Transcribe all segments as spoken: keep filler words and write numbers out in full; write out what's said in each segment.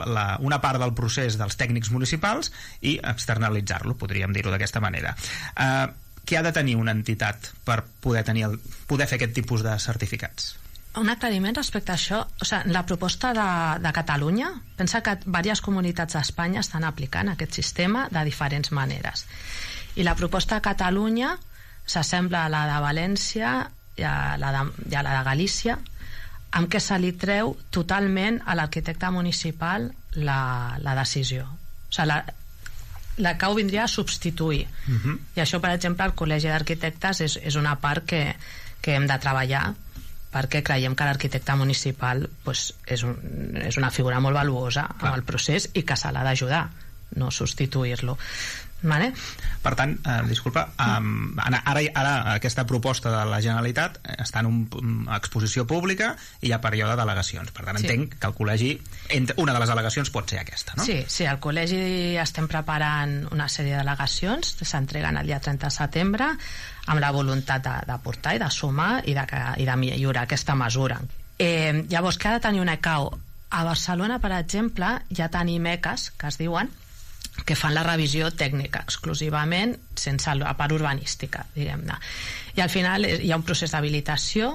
la, una part del procés dels tècnics municipals i externalitzar-lo, podríem dir-ho d'aquesta manera. Eh, què ha de tenir una entitat per poder, tenir el, poder fer aquest tipus de certificats? Un aclariment respecte a això. O sigui, la proposta de, de Catalunya, pensa que diverses comunitats d'Espanya estan aplicant aquest sistema de diferents maneres. I la proposta de Catalunya s'assembla a la de València i a la de, i a la de Galícia, amb què se li treu totalment a l'arquitecte municipal la, la decisió. O sigui, la, la C A U vindria a substituir. Uh-huh. I això, per exemple, el Col·legi d'Arquitectes és, és una part que, que hem de treballar, perquè creiem que l'arquitecte municipal pues, és, un, és una figura molt valuosa en el procés i que se l'ha d'ajudar, no substituir-lo. Vale? Per tant, eh, disculpa, um, ara, ara aquesta proposta de la Generalitat està en una exposició pública i hi ha període d'al·legacions. Per tant, sí. Entenc que el col·legi, una de les al·legacions pot ser aquesta, no? Sí, sí, al col·legi estem preparant una sèrie d'al·legacions que s'entreguen el dia trenta de setembre amb la voluntat de, de portar i de sumar i de, i de millorar aquesta mesura. Eh, llavors, què ha de tenir una E C A U? A Barcelona, per exemple, ja tenim E C As, que es diuen, que fan la revisió tècnica exclusivament sense la part urbanística, diguem-ne. I al final hi ha un procés d'habilitació,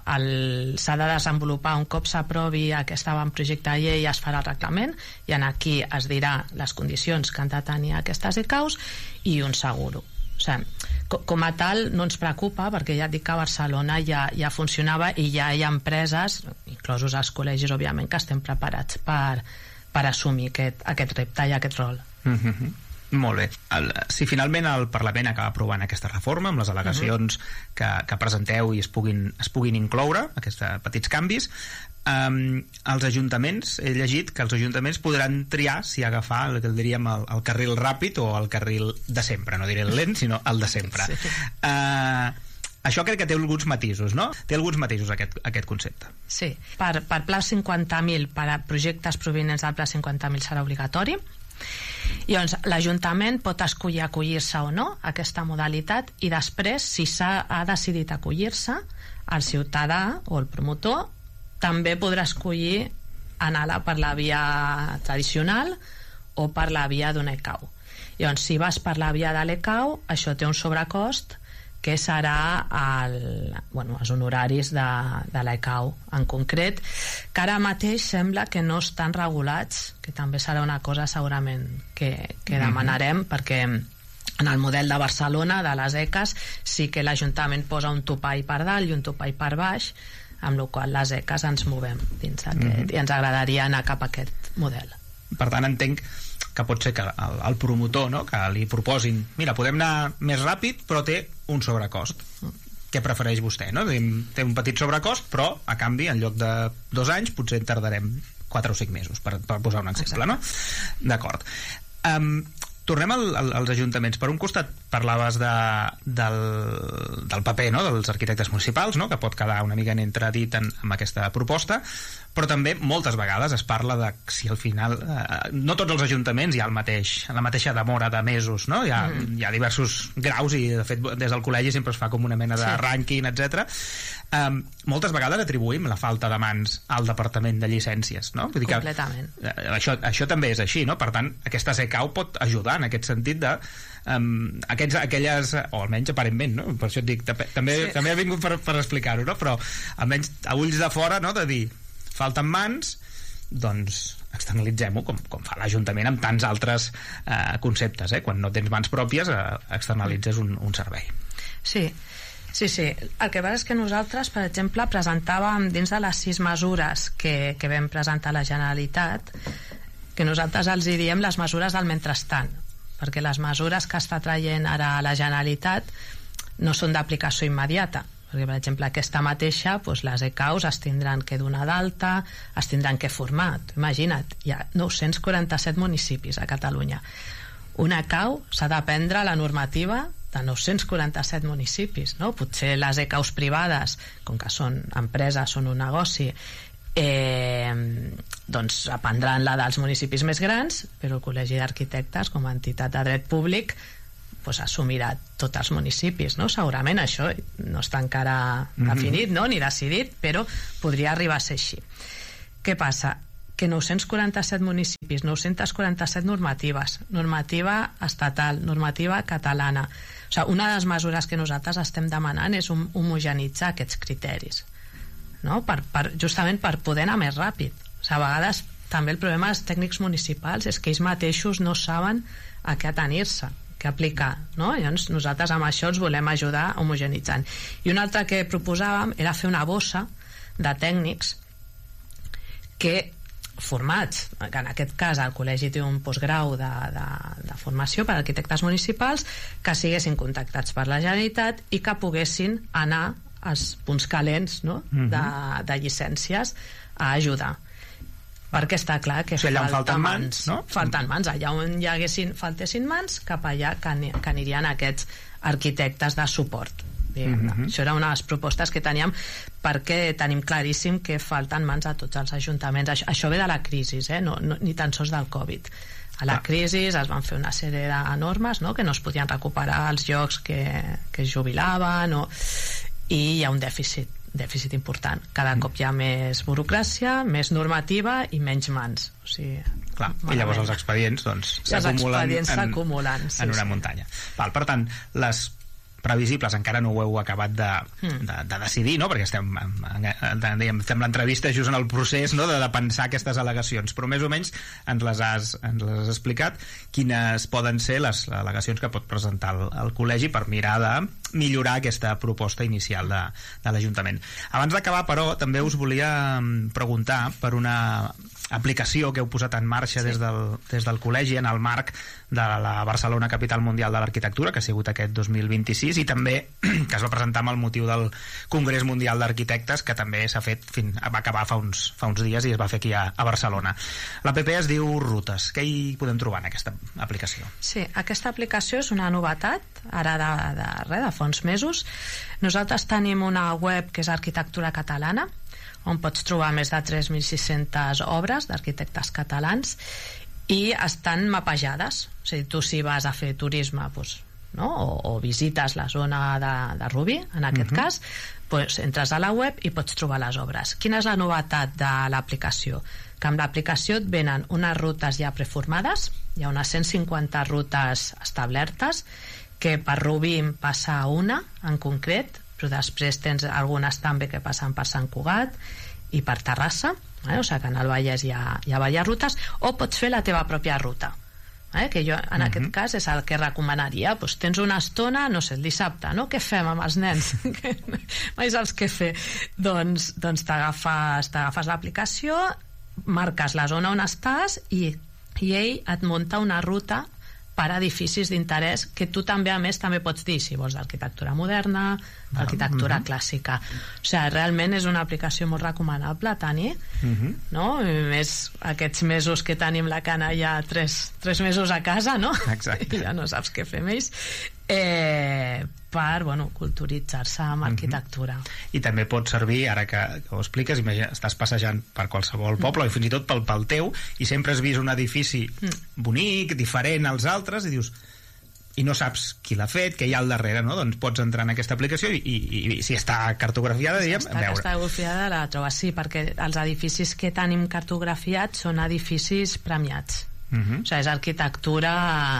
s'ha de desenvolupar un cop s'aprovi aquest avantprojecte de llei i es farà el reglament, i en aquí es dirà les condicions que han de tenir aquestes E C A Us i un seguro. O sigui, com a tal no ens preocupa, perquè ja et dic que a Barcelona ja, ja funcionava i ja hi ha empreses, inclosos els col·legis òbviament, que estem preparats per, per assumir aquest, aquest repte i aquest rol. Mm-hmm. Molt bé. El, si finalment el Parlament acaba aprovant aquesta reforma amb les al·legacions mm-hmm. que, que presenteu i es puguin, es puguin incloure aquests petits canvis, um, els ajuntaments, he llegit que els ajuntaments podran triar si agafar el que diríem el, el carril ràpid o el carril de sempre, no diré el lent sinó el de sempre. Sí. Uh, això crec que té alguns matisos, no? Té alguns matisos aquest, aquest concepte. Sí. Per, per Pla cinquanta mil, per a projectes provinents del Pla cinquanta mil serà obligatori. I doncs l'Ajuntament pot escollir acollir-se o no a aquesta modalitat, i després, si s'ha ha decidit acollir-se, el ciutadà o el promotor també podrà escollir anar per la via tradicional o per la via d'una E C A U. I doncs, si vas per la via de l'E C A U, això té un sobrecost que serà el, bueno, els honoraris de, de l'E C A U en concret, que ara mateix sembla que no estan regulats, que també serà una cosa segurament que, que demanarem, mm-hmm. perquè en el model de Barcelona de les E C As sí que l'Ajuntament posa un topall per dalt i un topall per baix, amb la qual les E C As ens movem dins aquest, mm-hmm. i ens agradaria anar cap a aquest model. Per tant, entenc que pot ser que el, el promotor, no?, que li proposin, mira, podem anar més ràpid però té un sobrecost. Què prefereix vostè, no? Té un petit sobrecost, però a canvi en lloc de dos anys potser en tardarem quatre o cinc mesos, per, per posar un exemple. Exacte. No? D'acord. Um, tornem al, al, als ajuntaments. Per un costat parlaves de, del, del paper, no?, dels arquitectes municipals, no?, que pot quedar una mica en entredit en, en aquesta proposta, però també moltes vegades es parla de si al final eh, no tots els ajuntaments hi ha el mateix, la mateixa demora de mesos, no? Hi ha, mm. hi ha diversos graus i de fet des del col·legi sempre es fa com una mena de sí. rànquing, etcètera. Um, moltes vegades atribuïm la falta de mans al departament de llicències, no? Vull dir que, completament. Eh, això, això també és així, no? Per tant, aquesta E C A U pot ajudar en aquest sentit de um, aquests, aquelles, o almenys aparentment, no? Per això et dic, també, sí. també he vingut per, per explicar-ho, no? Però almenys a ulls de fora, no?, de dir falten mans, doncs externalitzem-ho, com, com fa l'Ajuntament amb tants altres eh, conceptes, eh? Quan no tens mans pròpies, eh, externalitzes un, un servei. Sí, sí, sí. El que passa és que nosaltres, per exemple, presentàvem dins de les sis mesures que, que vam presentar a la Generalitat, que nosaltres els hi diem les mesures del mentrestant, perquè les mesures que està traient ara la Generalitat no són d'aplicació immediata, perquè per exemple aquesta mateixa, doncs les E C A Us es tindran que donar d'alta, es tindran que formar. Imagina't, hi ha nou-cents quaranta-set municipis a Catalunya. Una E C A U s'ha d'aprendre la normativa de nou-cents quaranta-set municipis, no? Potser les E C A Us privades, com que són empreses, són un negoci, eh, doncs aprendran la dels municipis més grans, però el Col·legi d'Arquitectes, com a entitat de dret públic, pues assumirà tots els municipis, no? Segurament això no està encara definit, no?, ni decidit, però podria arribar a ser així. Què passa? que nou-cents quaranta-set municipis, nou-cents quaranta-set normatives, normativa estatal, normativa catalana. O sigui, una de les mesures que nosaltres estem demanant és homogenitzar aquests criteris, no? per, per, justament per poder anar més ràpid. O sigui, a vegades també el problema dels tècnics municipals és que ells mateixos no saben a què atenir-se, què aplicar, no? Llavors nosaltres amb això els volem ajudar homogenitzant. I una altra que proposàvem era fer una bossa de tècnics que formats, que en aquest cas el col·legi té un postgrau de, de, de formació per a arquitectes municipals, que siguessin contactats per la Generalitat i que poguessin anar als punts calents, no? uh-huh. de, de llicències a ajudar, perquè està clar que o sigui, falta falten mans, mans no? falten mans, allà on hi haguessin, faltessin mans, cap allà que, que anirien aquests arquitectes de suport. Uh-huh. Això era una de les propostes que teníem, perquè tenim claríssim que falten mans a tots els ajuntaments. Això, això ve de la crisi, eh? no, no, ni tan sols del Covid. A la ah. crisi es van fer una sèrie de normes, no? que no es podien recuperar els llocs que, que es jubilaven, o... i hi ha un dèficit dèficit important. Cada mm. cop hi ha més burocràcia, més normativa i menys mans. O sigui, clar, i llavors els expedients doncs, s'acumulen en, sí, en una sí. muntanya. Val, per tant, les previsibles encara no ho heu acabat de, mm. de, de decidir, no? Perquè estem, dèiem, estem l'entrevista just en el procés, no? de, de pensar aquestes al·legacions, però més o menys ens les has, ens les has explicat quines poden ser les al·legacions que pot presentar el, el col·legi per mirar de millorar aquesta proposta inicial de, de l'Ajuntament. Abans d'acabar, però, també us volia preguntar per una aplicació que heu posat en marxa sí. des, del, des del col·legi en el marc de la Barcelona Capital Mundial de l'Arquitectura, que ha sigut aquest dos mil vint-i-sis, i també que es va presentar amb el motiu del Congrés Mundial d'Arquitectes, que també s'ha fet, fin, va acabar fa uns, fa uns dies i es va fer aquí a, a Barcelona. L'app es diu Rutes. Què hi podem trobar en aquesta aplicació? Sí, aquesta aplicació és una novetat, ara de, de, de, de fa uns mesos. Nosaltres tenim una web que és Arquitectura Catalana, on pots trobar més de tres mil sis-centes obres d'arquitectes catalans i estan mapejades. O sigui, tu si vas a fer turisme doncs, no? o, o visites la zona de, de Rubí, en aquest uh-huh. cas, doncs, entres a la web i pots trobar les obres. Quina és la novetat de l'aplicació? Que amb l'aplicació et venen unes rutes ja preformades, hi ha unes cent cinquanta rutes establertes, que per Rubí en passa una en concret, però després tens algunes també que passen per Sant Cugat i per Terrassa, eh? O sigui que en el Vallès hi ha, hi ha diverses rutes, o pots fer la teva pròpia ruta, eh? Que jo en uh-huh. aquest cas és el que recomanaria. Pues tens una estona, no sé, el dissabte, no? Què fem amb els nens? Mai saps què fer. Doncs, doncs t'agafes, t'agafes l'aplicació, marques la zona on estàs i, i ell et munta una ruta per edificis d'interès que tu també, a més, també pots dir si vols d'arquitectura moderna, d'arquitectura ah, uh-huh. clàssica. O sigui, realment és una aplicació molt recomanable a tenir, uh-huh. no? I més aquests mesos que tenim la cana ja tres, tres mesos a casa, no? Exacte. I ja no saps què fer més. Eh, per, bueno, culturitzar-se amb arquitectura. Uh-huh. I també pot servir, ara que, que ho expliques, imagina, estàs passejant per qualsevol poble, uh-huh. i fins i tot pel, pel teu, i sempre has vist un edifici uh-huh. bonic, diferent als altres, i dius, i no saps qui l'ha fet, què hi ha al darrere, no? Doncs pots entrar en aquesta aplicació i, i, i si està cartografiada, diguem, si està veure. cartografiada la trobes, sí, perquè els edificis que tenim cartografiats són edificis premiats. Uh-huh. O sigui, és arquitectura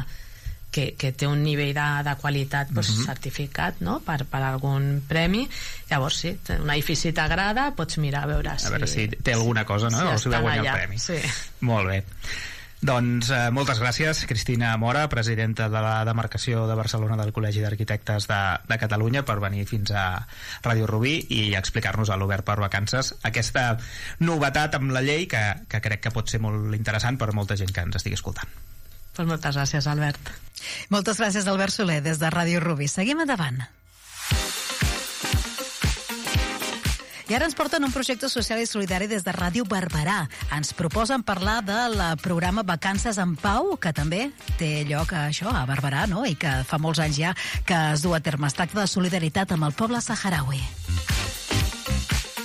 que, que té un nivell de, de qualitat doncs, uh-huh. certificat, no? per, per algun premi. Llavors sí, un edifici t'agrada, pots mirar a veure si... A veure si té alguna cosa, no? Si o si va guanyar allà. el premi. Sí. Molt bé. Doncs eh, moltes gràcies, Cristina Mora, presidenta de la demarcació de Barcelona del Col·legi d'Arquitectes de, de Catalunya, per venir fins a Ràdio Rubí i explicar-nos a l'Obert per Vacances aquesta novetat amb la llei que, que crec que pot ser molt interessant per molta gent que ens estigui escoltant. Pues moltes gràcies, Albert. Moltes gràcies, Albert Soler, des de Ràdio Rubí. Seguim endavant. I ara ens porten un projecte social i solidari des de Ràdio Barberà. Ens proposen parlar del programa Vacances en Pau, que també té lloc a això, a Barberà, no? I que fa molts anys ja que es du a terme. Es tracta de solidaritat amb el poble saharaui.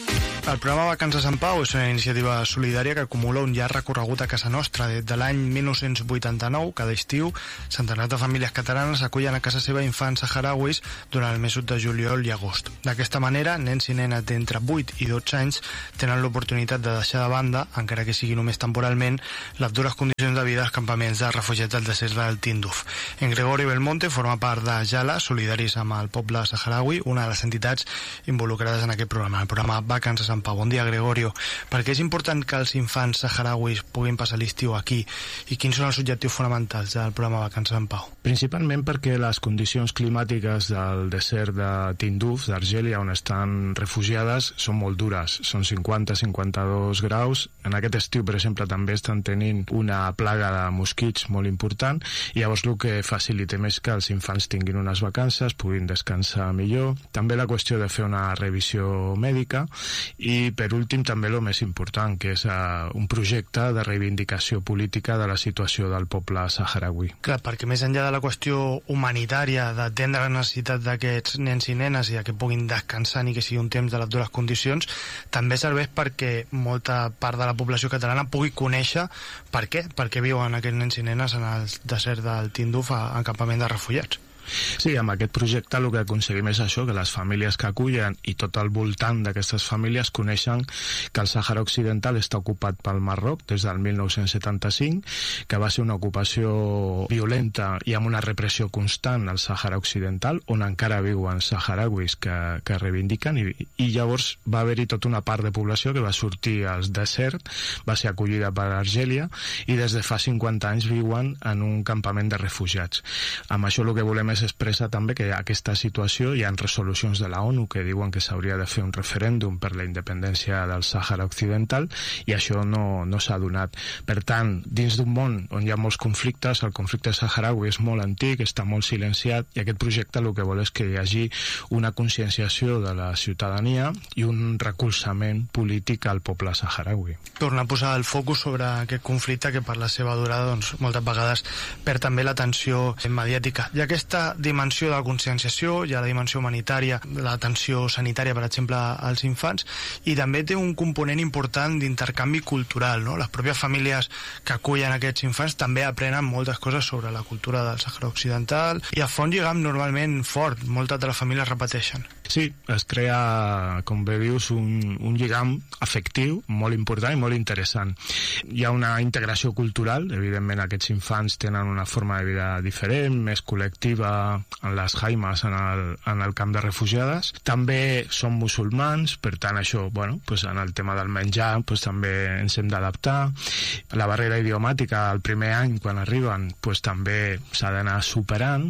El programa Vacances en Pau és una iniciativa solidària que acumula un llarg recorregut a casa nostra. Des de l'any mil nou-cents vuitanta-nou, cada estiu, centenars de famílies catalanes acullen a casa seva infants saharauis durant els mesos de juliol i agost. D'aquesta manera, nens i nenes d'entre vuit i dotze anys tenen l'oportunitat de deixar de banda, encara que sigui només temporalment, les dures condicions de vida als campaments de refugiats del desert del Tinduf. En Gregorio Belmonte forma part de Jala, solidaris amb el poble saharaui, una de les entitats involucrades en aquest programa, el programa Vacances en Pau. Bon dia, Gregorio. Per què és important que els infants saharauis puguin passar l'estiu aquí i quins són els objectius fonamentals del programa Vacances en Pau? Principalment perquè les condicions climàtiques del desert de Tinduf, d'Argèlia, on estan refugiades, són molt dures. Són cinquanta a cinquanta-dos graus. En aquest estiu, per exemple, també estan tenint una plaga de mosquits molt important i llavors el que facilitem és que els infants tinguin unes vacances, puguin descansar millor. També la qüestió de fer una revisió mèdica i, per últim, també el més important, que és uh, un projecte de reivindicació política de la situació del poble saharaui. Clar, perquè més enllà de la qüestió humanitària, d'atendre les necessitats d'aquests nens i nenes i que puguin descansar ni que sigui un temps de les dures condicions, també serveix perquè molta part de la població catalana pugui conèixer per què, per què viuen aquests nens i nenes en el desert del Tinduf a, a campament de refugiats. Sí, amb aquest projecte el que aconseguim és això, que les famílies que acullen i tot al voltant d'aquestes famílies coneixen que el Sàhara Occidental està ocupat pel Marroc des del mil nou-cents setanta-cinc, que va ser una ocupació violenta i amb una repressió constant al Sàhara Occidental, on encara viuen saharauis que, que reivindiquen, i, i llavors va haver-hi tota una part de població que va sortir al desert, va ser acollida per Argèlia i des de fa cinquanta anys viuen en un campament de refugiats. Amb això el que volem és expressa també que aquesta situació, hi ha resolucions de la ONU que diuen que s'hauria de fer un referèndum per la independència del Sàhara Occidental i això no, no s'ha donat. Per tant, dins d'un món on hi ha molts conflictes, el conflicte saharaui és molt antic, està molt silenciat i aquest projecte el que vol és que hi hagi una conscienciació de la ciutadania i un recolzament polític al poble saharaui. Torna a posar el focus sobre aquest conflicte que per la seva durada doncs, moltes vegades perd també l'atenció mediàtica. I aquesta dimensió de la conscienciació, hi ha la dimensió humanitària, l'atenció sanitària, per exemple, als infants, i també té un component important d'intercanvi cultural, no? Les pròpies famílies que acullen aquests infants també aprenen moltes coses sobre la cultura del Sàhara Occidental i es fa un lligam normalment fort, moltes de les famílies repeteixen. Sí, es crea, com bé dius, un, un lligam afectiu molt important i molt interessant. Hi ha una integració cultural, evidentment aquests infants tenen una forma de vida diferent, més col·lectiva en les jaimes, en el, en el camp de refugiades. També són musulmans, per tant això, bueno, pues en el tema del menjar pues també ens hem d'adaptar. La barrera idiomàtica el primer any quan arriben pues també s'ha d'anar superant,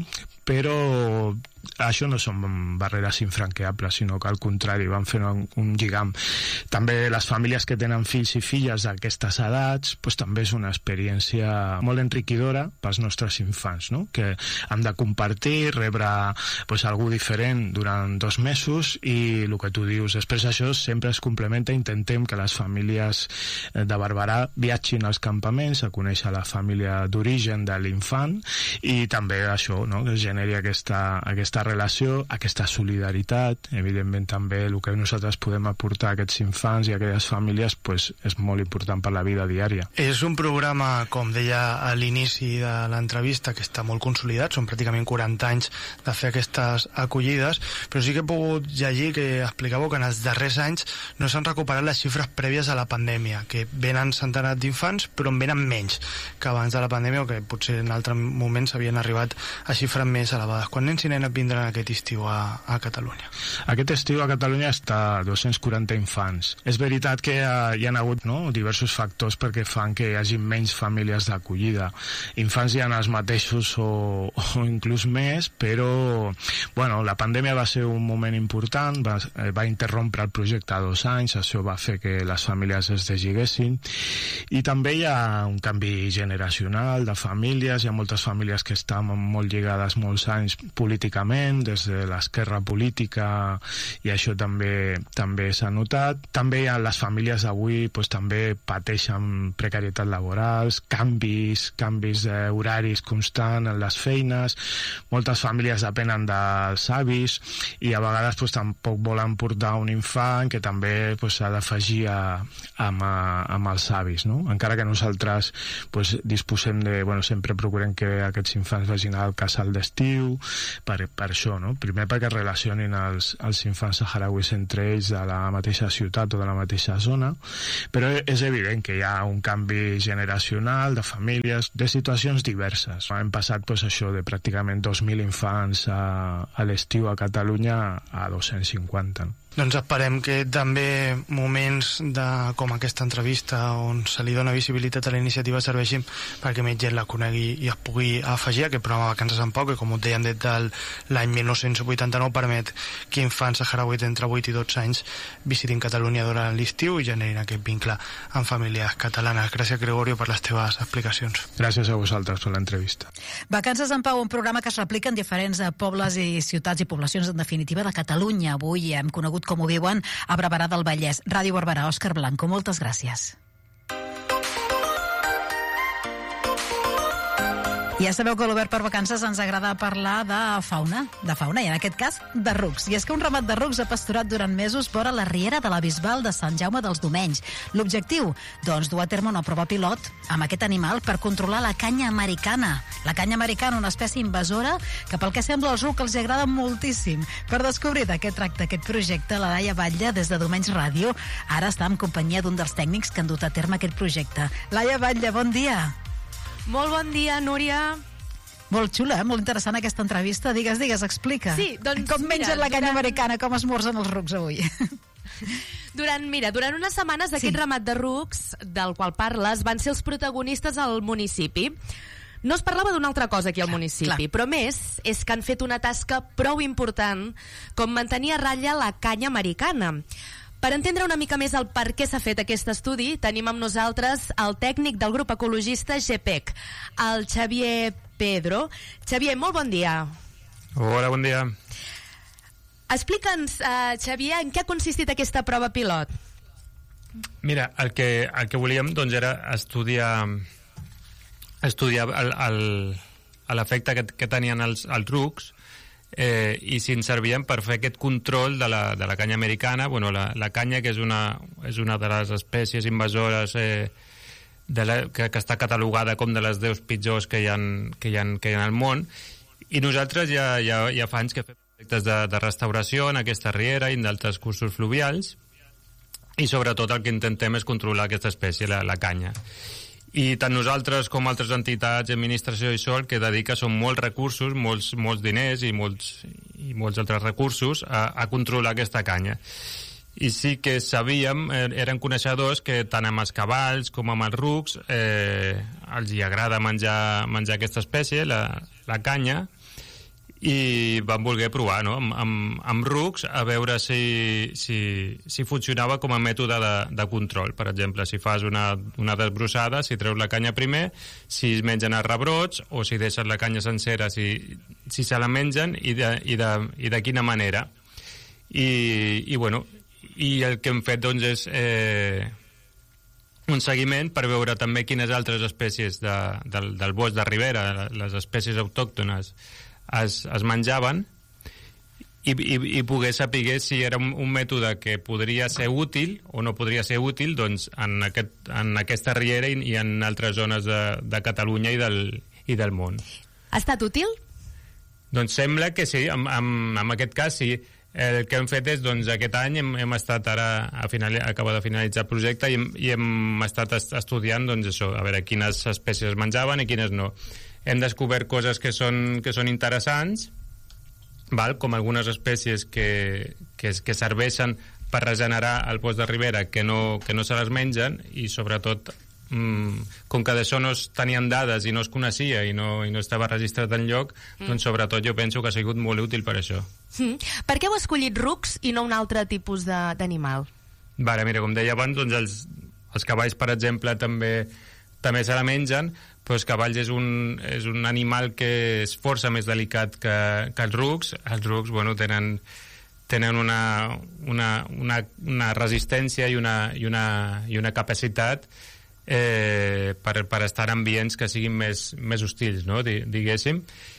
però això no són barreres infranqueables, sinó que al contrari van fent un, un lligam. També les famílies que tenen fills i filles d'aquestes edats pues, també és una experiència molt enriquidora pels nostres infants, no? Que han de compartir, rebre pues, algú diferent durant dos mesos i el que tu dius, després això sempre es complementa, intentem que les famílies de Barberà viatgin als campaments a conèixer la família d'origen de l'infant i també això, no? Que es generi aquesta, aquesta relació, aquesta solidaritat. Evidentment també el que nosaltres podem aportar a aquests infants i a aquelles famílies pues, és molt important per la vida diària. És un programa, com deia a l'inici de l'entrevista, que està molt consolidat, són pràcticament quaranta anys de fer aquestes acollides, però sí que he pogut llegir que explicàveu que en els darrers anys no s'han recuperat les xifres prèvies a la pandèmia, que venen centenars d'infants però en venen menys que abans de la pandèmia o que potser en altres moments havien arribat a xifres més elevades. Quan nens i nenes vindran aquest estiu a, a Catalunya? Aquest estiu a Catalunya està a dos-cents quaranta infants. És veritat que hi ha, hi ha hagut no, diversos factors perquè fan que hi hagi menys famílies d'acollida. Infants hi ha els mateixos o, o inclús més, però bueno, la pandèmia va ser un moment important, va, va interrompre el projecte a dos anys, això va fer que les famílies es deslligessin i també hi ha un canvi generacional de famílies, hi ha moltes famílies que estan molt lligades molts anys políticament clarament, des de l'esquerra política, i això també també s'ha notat. També les famílies d'avui pues, també pateixen precarietat laborals, canvis, canvis horaris constant en les feines, moltes famílies depenen dels avis i a vegades pues, tampoc volen portar un infant que també pues, s'ha d'afegir amb, amb els avis, no? Encara que nosaltres pues, disposem de... Bueno, sempre procurem que aquests infants vagin al casal d'estiu, per, per això, no? Primer perquè es relacionin els, els infants saharauis entre ells de la mateixa ciutat o de la mateixa zona, però és evident que hi ha un canvi generacional de famílies, de situacions diverses. Hem passat pues, això de pràcticament dos mil infants a, a l'estiu a Catalunya a dos-cents cinquanta. Doncs esperem que també moments de, com aquesta entrevista on se li dona visibilitat a la iniciativa serveixin perquè més gent la conegui i es pugui afegir a aquest programa Vacances en Pau, que com us dèiem des de l'any dinou vuitanta-nou permet que infants saharauis d'entre vuit i dotze anys visitin Catalunya durant l'estiu i generin aquest vincle amb famílies catalanes. Gràcies, Gregorio, per les teves explicacions. Gràcies a vosaltres per l'entrevista. Vacances en Pau, un programa que es replica en diferents pobles i ciutats i poblacions, en definitiva, de Catalunya. Avui hem conegut com ho viuen a Barberà del Vallès. Ràdio Barberà, Òscar Blanco, moltes gràcies. Ja sabeu que a l'Obert per Vacances ens agrada parlar de fauna, de fauna, i en aquest cas de rucs. I és que un ramat de rucs ha pasturat durant mesos vora la riera de la Bisbal de Sant Jaume dels Domenys. L'objectiu? Doncs dur a terme una prova pilot amb aquest animal per controlar la canya americana. La canya americana, una espècie invasora que pel que sembla als rucs els agrada moltíssim. Per descobrir de què tracta aquest projecte, la Laia Batlle, des de Domenys Ràdio, ara està en companyia d'un dels tècnics que han dut a terme aquest projecte. Laia Batlle, bon dia. Molt bon dia, Núria. Molt xula, eh? Molt interessant aquesta entrevista. Digues, digues, explica. Sí, doncs, com mengen mira, la canya durant... americana, com esmorzen els rucs avui? Durant, mira, durant unes setmanes aquest sí. ramat de rucs del qual parles van ser els protagonistes al municipi. No es parlava d'una altra cosa aquí al clar, municipi, clar. Però més és que han fet una tasca prou important com mantenir a ratlla la canya americana. Per entendre una mica més el per què s'ha fet aquest estudi, tenim amb nosaltres el tècnic del grup ecologista G P E C, el Xavier Pedro. Xavier, molt bon dia. Hola, bon dia. Explica'ns, uh, Xavier, en què ha consistit aquesta prova pilot? Mira, el que, el que volíem doncs, era estudiar, estudiar l'efecte que, que tenien els, els rucs, Eh, i si ens servien per fer aquest control de la, de la canya americana. Bueno, la, la canya, que és una, és una de les espècies invasores eh, de la, que, que està catalogada com de les deu pitjors que hi ha, que hi ha, que hi ha al món, i nosaltres ja, ja, ja fa anys que fem projectes de, de restauració en aquesta riera i en d'altres cursos fluvials, i sobretot el que intentem és controlar aquesta espècie, la, la canya. I tant nosaltres com altres entitats, administració i sol, que dedica són molts recursos, molts, molts diners i molts, i molts altres recursos a, a controlar aquesta canya. I sí que sabíem, eh, eren coneixedors que tant amb els cavalls com amb els rucs eh, els hi agrada menjar, menjar aquesta espècie, la, la canya, i vam voler provar, no?, amb, amb, amb rucs, a veure si, si, si funcionava com a mètode de, de control. Per exemple, si fas una, una desbrossada, si treus la canya primer, si es mengen els rebrots, o si deixes la canya sencera, si, si se la mengen, i de, i de, i de quina manera. I, i, bueno, i el que hem fet, doncs, és eh, un seguiment per veure també quines altres espècies de, del, del bosc de ribera, les espècies autòctones, Es, es menjaven, i, i, i poder saber si era un, un mètode que podria ser útil o no podria ser útil, doncs, en, aquest, en aquesta riera i, i en altres zones de, de Catalunya i del, i del món. Ha estat útil? Doncs sembla que sí, en, en, en aquest cas sí. El que hem fet és, doncs, aquest any hem, hem estat ara a final, acaba de finalitzar el projecte i hem, i hem estat estudiant, doncs, això, a veure quines espècies menjaven i quines no. Hem descobert coses que són, que són interessants, val? Com algunes espècies que, que, que serveixen per regenerar el bosc de ribera, que no, que no se les mengen, i sobretot, mmm, com que d'això no es tenien dades i no es coneixia i no, i no estava registrat enlloc, mm. doncs sobretot jo penso que ha sigut molt útil per això. Mm. Per què heu escollit rucs i no un altre tipus d'animal? Vale, mira, com deia abans, doncs els, els cavalls, per exemple, també també se la mengen, però els cavalls és un, és un animal que és força més delicat que, que els rucs. Els rucs, bueno, tenen, tenen una, una, una, una resistència i una, i una, i una capacitat eh, per, per estar en ambients que siguin més, més hostils, no? Diguéssim.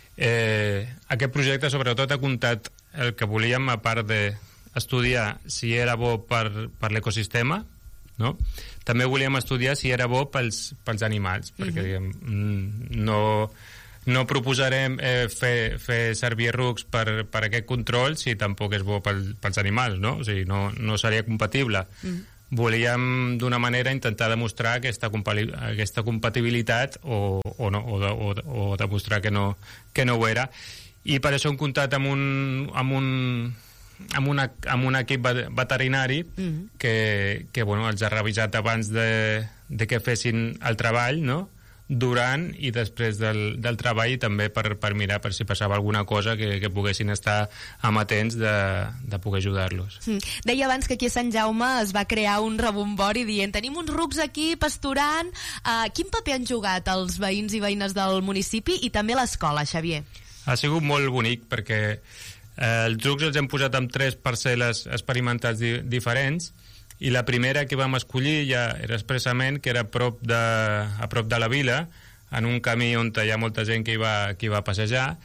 Eh, aquest projecte, sobretot, ha comptat el que volíem, a part d'estudiar si era bo per, per l'ecosistema, no? També volíem estudiar si era bo pels, pels animals, perquè uh-huh. diguem, no, no proposarem eh, fer, fer servir rucs per, per aquest control si tampoc és bo pel, pels animals, no? O sigui, no, no seria compatible. Uh-huh. Volíem d'una manera intentar demostrar aquesta, aquesta compatibilitat o, o, no, o, de, o, o demostrar que no, que no ho era, i per això hem comptat amb un, amb un amb, una, amb un equip veterinari mm-hmm. que, que bueno, els ha revisat abans de, de que fessin el treball, no? Durant i després del, del treball, i també per, per mirar per si passava alguna cosa que, que poguessin estar amatents de, de poder ajudar-los. Mm. Deia abans que aquí a Sant Jaume es va crear un rebombori dient tenim uns rucs aquí pasturant. Uh, quin paper han jugat els veïns i veïnes del municipi i també l'escola, Xavier? Ha sigut molt bonic perquè Eh, els trucs els hem posat amb tres parcel·les experimentals di diferents, i la primera que vam escollir ja era expressament que era a prop de, a prop de la vila, en un camí on hi ha molta gent que hi va, que hi va passejar,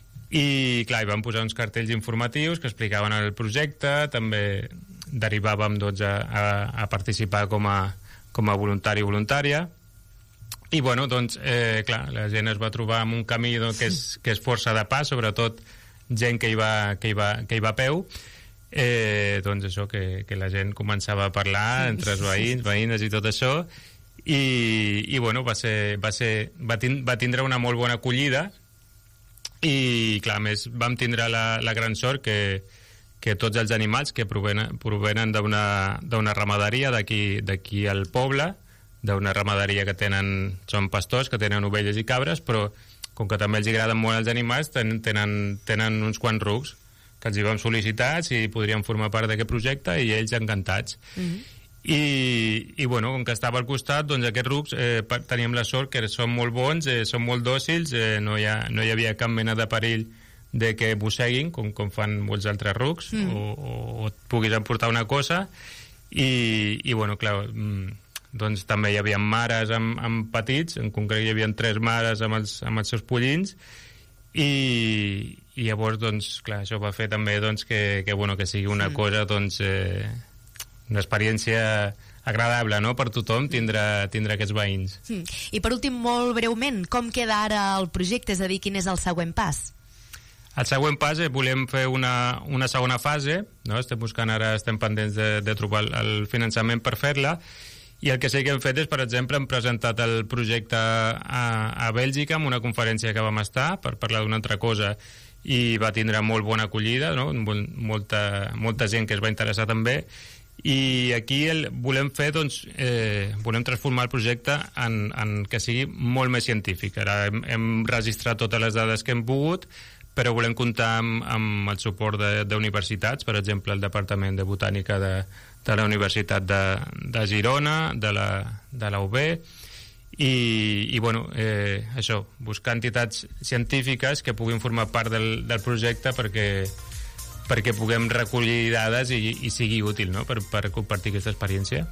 i clar, hi vam posar uns cartells informatius que explicaven el projecte, també derivàvem doncs, a, a, a participar com a, com a voluntari o voluntària, i bueno, doncs, eh, clar, la gent es va trobar en un camí doncs, que, és, que és força de pas, sobretot gent que hi va, que hi va, que hi va a peu, eh, doncs això, que, que la gent començava a parlar entre els veïns, veïnes i tot això, i, i bueno, va, ser, va, ser, va, tin, va tindre una molt bona acollida, i clar, més vam tindre la, la gran sort que, que tots els animals que provenen, provenen d'una ramaderia d'aquí al poble, d'una ramaderia que tenen, són pastors, que tenen ovelles i cabres, però com que també els agraden molt els animals, ten, tenen, tenen uns quants rucs que els hi vam sol·licitar si podrien formar part d'aquest projecte, i ells encantats. Mm-hmm. I, i bueno, com que estava al costat, doncs aquests rucs eh, teníem la sort que són molt bons, eh, són molt dòcils, eh, no, hi ha, no hi havia cap mena de perill de que mosseguin, com, com fan molts altres rucs, mm. o, o, o et puguis emportar una cosa, i, i bueno, clar, doncs també hi havia mares amb, amb petits, en concret hi havia tres mares amb els, amb els seus pollins, i, i llavors, doncs, clar, això va fer també doncs, que, que, bueno, que sigui una mm. cosa, doncs, eh, una experiència agradable, no?, per tothom tindre, tindre aquests veïns. Mm. I per últim, molt breument, com queda ara el projecte? És a dir, quin és el següent pas? El següent pas és volem fer una, una segona fase, no? Estem buscant ara, estem pendents de, de trobar el, el finançament per fer-la, i el que sí que hem fet és, per exemple, hem presentat el projecte a, a Bèlgica en una conferència que vam estar per parlar d'una altra cosa, i va tindre molt bona acollida, no? molta, molta gent que es va interessar també, i aquí el, volem fer, doncs, eh, volem transformar el projecte en, en que sigui molt més científic. Ara hem, hem registrat totes les dades que hem pogut, però volem comptar amb, amb el suport d'universitats, per exemple, el Departament de Botànica de, de la Universitat de, de Girona, de la, de la U B, i, i bueno, eh, això, buscar entitats científiques que puguin formar part del, del projecte perquè, perquè puguem recollir dades i, i sigui útil, no?, per, per compartir aquesta experiència.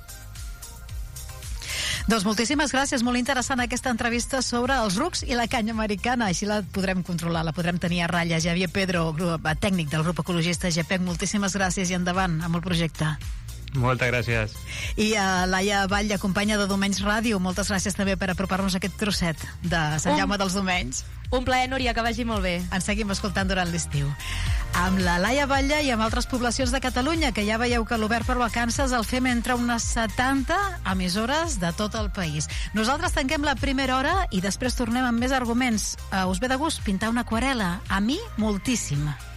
Doncs moltíssimes gràcies, molt interessant aquesta entrevista sobre els rucs i la canya americana, així la podrem controlar, la podrem tenir a ratlla. Xavier Pedro, grup, tècnic del grup ecologista G P E C, moltíssimes gràcies i endavant amb el projecte. Moltes gràcies. I a Laia Batlle, companya de Domenys Ràdio, moltes gràcies també per apropar-nos aquest trosset de Sant Jaume dels Domenys. Un plaer, Núria, que vagi molt bé. Ens seguim escoltant durant l'estiu. Amb la Laia Batlle i amb altres poblacions de Catalunya, que ja veieu que l'Obert per Vacances el fem entre unes setanta emissores de tot el país. Nosaltres tanquem la primera hora i després tornem amb més arguments. Uh, us ve de gust pintar una aquarel·la? A mi, moltíssim.